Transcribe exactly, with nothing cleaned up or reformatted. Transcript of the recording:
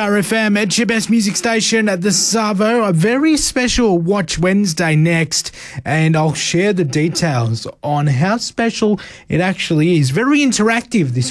Power F M, it's your best music station at the Savo. A very special Watch Wednesday next, and I'll share the details on how special it actually is. Very interactive this